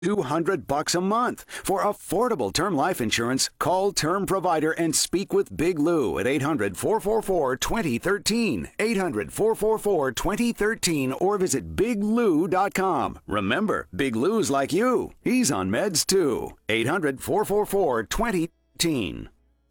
$200 a month. For affordable term life insurance, call Term Provider and speak with Big Lou at 800-444-2013, 800-444-2013, or visit biglou.com. Remember, Big Lou's like you. He's on meds too. 800-444-2013.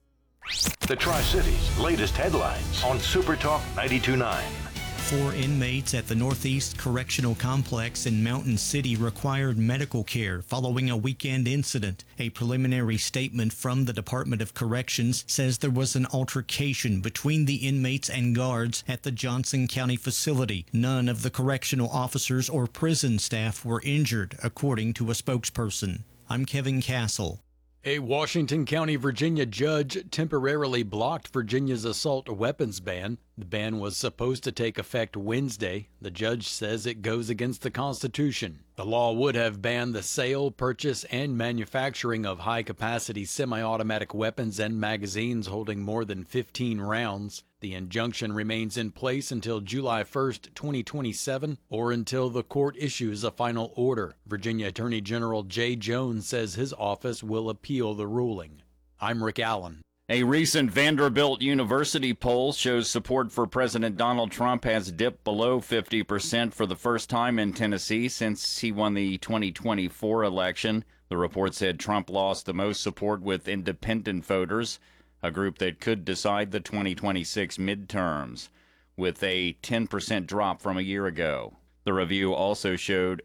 The Tri-Cities' latest headlines on Super Talk 92.9. 4 inmates at the Northeast Correctional Complex in Mountain City required medical care following a weekend incident. A preliminary statement from the Department of Corrections says there was an altercation between the inmates and guards at the Johnson County facility. None of the correctional officers or prison staff were injured, according to a spokesperson. I'm Kevin Castle. A Washington County, Virginia judge temporarily blocked Virginia's assault weapons ban. The ban was supposed to take effect Wednesday. The judge says it goes against the Constitution. The law would have banned the sale, purchase, and manufacturing of high-capacity semi-automatic weapons and magazines holding more than 15 rounds. The injunction remains in place until July 1st, 2027, or until the court issues a final order. Virginia Attorney General Jay Jones says his office will appeal the ruling. I'm Rick Allen. A recent Vanderbilt University poll shows support for President Donald Trump has dipped below 50% for the first time in Tennessee since he won the 2024 election. The report said Trump lost the most support with independent voters, a group that could decide the 2026 midterms, with a 10% drop from a year ago. The review also showed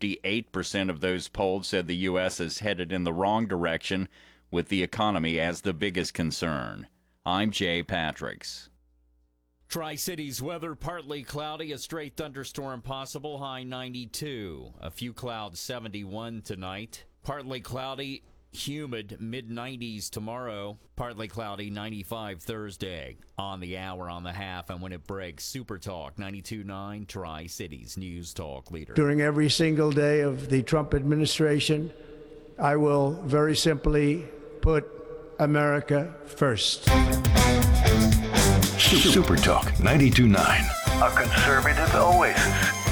58% of those polled said the U.S. is headed in the wrong direction, with the economy as the biggest concern. I'm Jay Patricks. Tri-Cities weather, partly cloudy, a stray thunderstorm possible, high 92. A few clouds, 71 tonight. Partly cloudy, humid, mid-90s tomorrow. Partly cloudy, 95 Thursday. On the hour, on the half, and when it breaks, Super Talk 92.9, Tri-Cities News Talk leader. During every single day of the Trump administration, I will very simply put America first. Super Talk 92.9, a conservative oasis.